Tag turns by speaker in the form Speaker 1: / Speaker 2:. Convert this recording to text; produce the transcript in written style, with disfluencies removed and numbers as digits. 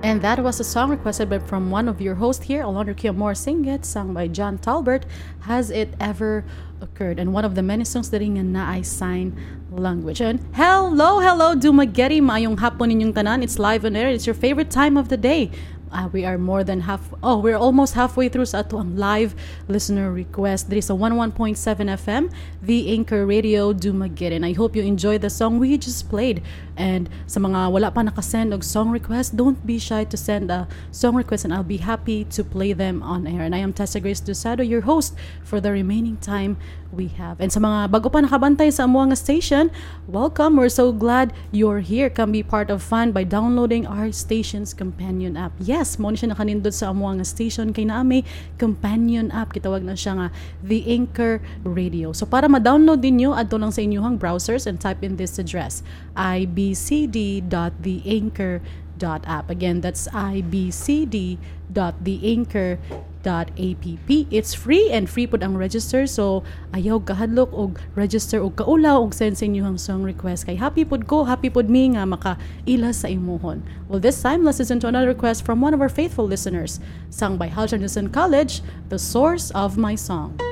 Speaker 1: And that was a song requested from one of your hosts here, Alondra Kiamor Singit, sung by John Talbert, Has It Ever Occurred? And one of the many songs that rin na ay sign language. And hello, Dumaguete, mayong hapon ninyong tanan. It's live on air. It's your favorite time of the day. We're almost halfway through sa ato ang live listener request. There is a 11.7 FM, the Anchor Radio Dumaguete. And I hope you enjoyed the song we just played. And sa mga wala pa nakasend og song request, don't be shy to send a song request and I'll be happy to play them on air. And I am Tessa Grace Dusado, your host for the remaining time we have. And sa mga bago pa nakabantay sa amuang station, welcome. We're so glad you're here. Come be part of fun by downloading our station's companion app. Yes, mo ni siya nakanindot sa amuang station kay naa may companion app. Kitawag na siya nga The Anchor Radio. So para ma-download din nyo, adto lang sa inyong browsers and type in this address, ibcd.theanchor.app. Again, that's ibcd.theanchor.app. It's free and free pod ang register, so ayaw kahadlok og register og kaulaw og send sa inyong song request kay happy pod me nga makaila sa imuhon. Well, this time let's listen to another request from one of our faithful listeners, sung by Halton College, The Source of My Song.